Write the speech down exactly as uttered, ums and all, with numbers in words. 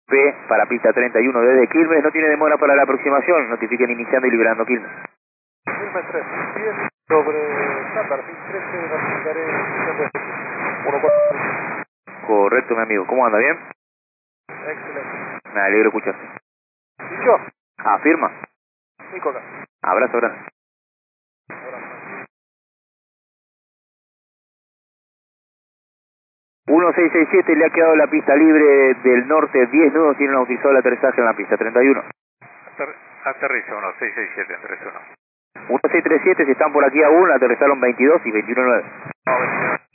P para pista treinta y uno desde Quilmes, no tiene demora para la aproximación, notifiquen iniciando y liberando Quilmes. Quilmes tres, diez sobre estándar, fin trece, notificaré iniciando este uno cuatro. Correcto, mi amigo, ¿cómo anda? ¿Bien? Excelente. Me alegro escucharte. ¿Y yo? Afirma. Nico acá. Abrazo grande. Abrazo. uno seis seis siete le ha quedado la pista libre del norte, diez nudos, tiene un autorizado el aterrizaje en la pista, treinta y uno. Ater aterriza uno seis seis siete, aterriza uno. uno seis tres siete, si están por aquí aún, aterrizaron veintidós y veintiuno nueve. No,